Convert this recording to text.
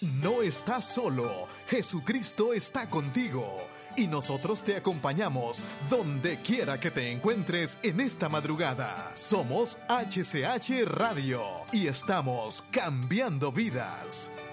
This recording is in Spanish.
No estás solo, Jesucristo está contigo y nosotros te acompañamos donde quiera que te encuentres en esta madrugada. Somos HCH Radio y estamos cambiando vidas.